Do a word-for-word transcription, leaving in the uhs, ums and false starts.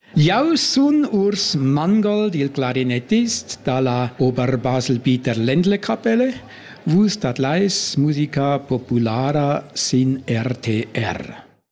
Jeu sun Urs Mangold, il clarinettist dalla Oberbasel Peter Ländle Kapelle, vus dat leis musica populara sin R T R.